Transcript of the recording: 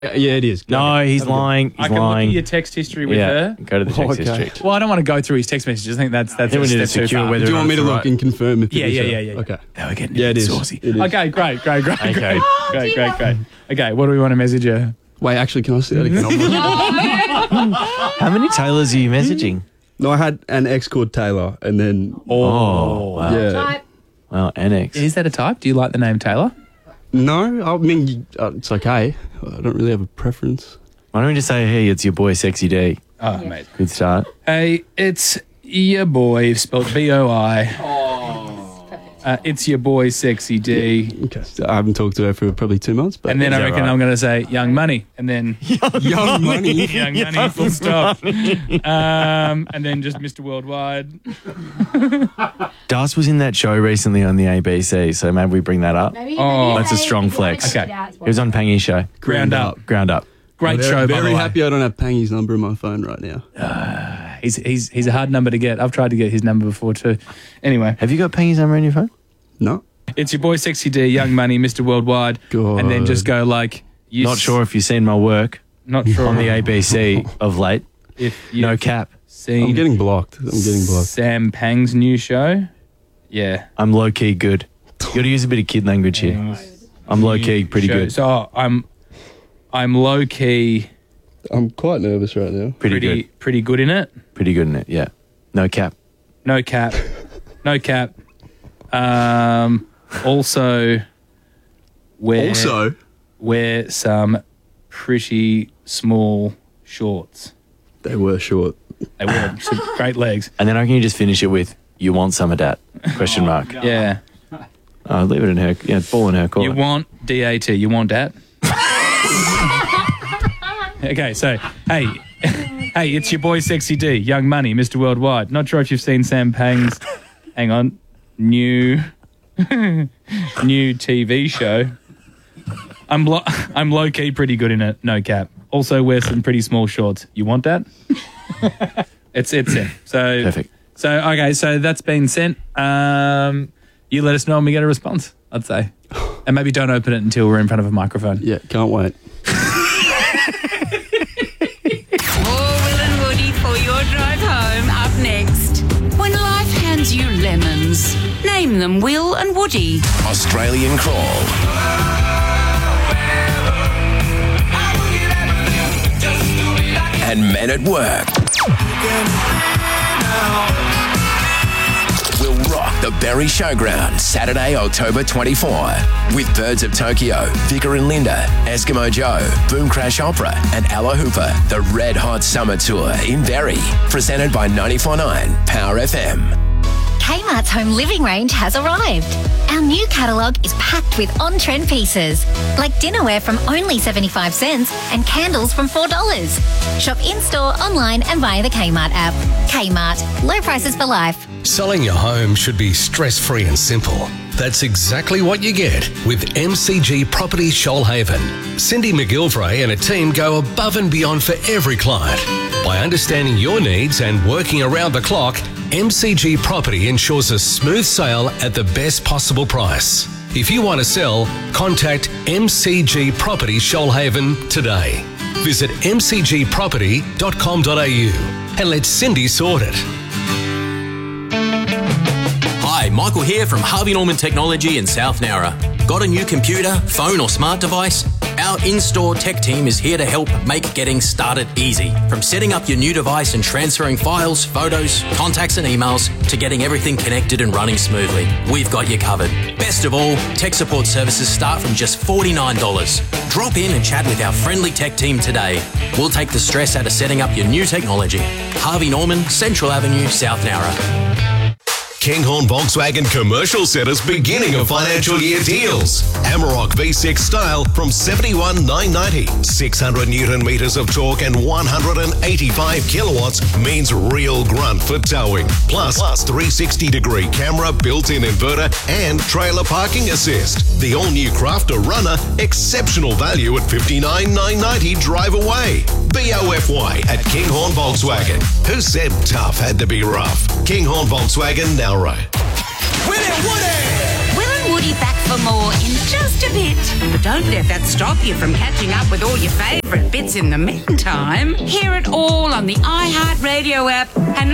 Yeah, it is. No, he's lying. I can look at your text history with her. Go to the text history. Well, I don't want to go through his text messages. I think that's Then we need to secure whether. Do you want me to look and confirm if Yeah. Okay. Now we're getting Yeah, it is. saucy. It is. Okay, great. Okay. Great. Okay, what do we want to message her? Wait, actually, can I see that again? How many Taylors are you messaging? No, I had an ex called Taylor, and then Oh, wow. yeah. Well, NX. Is that a type? Do you like the name Taylor? No, I mean it's okay. I don't really have a preference. Why don't we just say, hey, it's your boy, Sexy D. Oh, mate. Good start. Hey, it's your boy, spelled B-O-I. It's your boy, Sexy D. Okay. So I haven't talked to her for probably 2 months, but And then I that reckon right? I'm going to say Young Money. And then young money. Young Money, full stop. And then just Mr. Worldwide. Das was in that show recently on the ABC, so maybe we bring that up. Maybe That's a strong flex. Okay. He was on Pangy's show. Ground up. Ground up. Great show, by the Very way. happy I don't have Pangy's number in my phone right now. He's a hard number to get. I've tried to get his number before too. Anyway, Have you got Pangy's number on your phone? No. it's your boy Sexy D, Young Money, Mr. Worldwide, God. and then just go like. Not sure if you've seen my work Not sure on the ABC of late. if you No cap. seen I'm getting blocked. Sam Pang's new show. Yeah, I'm low key good. You got to use a bit of kid language here. I'm low key pretty show. good. So I'm low key I'm quite nervous right now. Pretty good. pretty good in it. Pretty good in it. Yeah. No cap. No cap. No cap. Also wear some pretty small shorts. They were short. They were some great legs. And then I can just finish it with, you want some of that? Question mark. Yeah. Leave it in her. Yeah, ball in her court. You want DAT. You want that? Okay, so, hey, it's your boy Sexy D, Young Money, Mr. Worldwide. Not sure if you've seen Sam Pang's, hang on, new TV show. I'm low-key pretty good in it, no cap. Also wear some pretty small shorts. You want that? It's sent. So, Perfect. So, okay, so that's been sent. You let us know when we get a response, I'd say. And maybe don't open it until we're in front of a microphone. Yeah, can't wait. More Will and Woody for your drive home up next. When life hands you lemons, name them Will and Woody. Australian Crawl. And Men at Work. Will rock the Berry Showground Saturday, October 24 with Birds of Tokyo, Vicar and Linda, Eskimo Joe, Boom Crash Opera and Ella Hooper. The Red Hot Summer Tour in Berry, presented by 94.9 Power FM. Kmart's home living range has arrived. Our new catalogue is packed with on-trend pieces, like dinnerware from only 75 cents and candles from $4. Shop in-store, online and via the Kmart app. Kmart, low prices for life. Selling your home should be stress-free and simple. That's exactly what you get with MCG Property Shoalhaven. Cindy McGilvray and a team go above and beyond for every client. By understanding your needs and working around the clock, MCG Property ensures a smooth sale at the best possible price. If you want to sell, contact MCG Property Shoalhaven today. Visit mcgproperty.com.au and let Cindy sort it. Hi, Michael here from Harvey Norman Technology in South Nowra. Got a new computer, phone or smart device? Our in-store tech team is here to help make getting started easy. From setting up your new device and transferring files, photos, contacts and emails to getting everything connected and running smoothly. We've got you covered. Best of all, tech support services start from just $49. Drop in and chat with our friendly tech team today. We'll take the stress out of setting up your new technology. Harvey Norman, Central Avenue, South Nowra. Kinghorn Volkswagen Commercial Centre's beginning of financial year deals. Amarok V6 style from $71,990. 600 Newton meters of torque and 185 kilowatts means real grunt for towing. Plus 360-degree camera, built-in inverter and trailer parking assist. The all-new Crafter Runner, exceptional value at $59,990 drive away. BOFY at Kinghorn Volkswagen. Who said tough had to be rough? Kinghorn Volkswagen, now right. Will and Woody back for more in just a bit. But don't let that stop you from catching up with all your favourite bits in the meantime. Hear it all on the iHeartRadio app and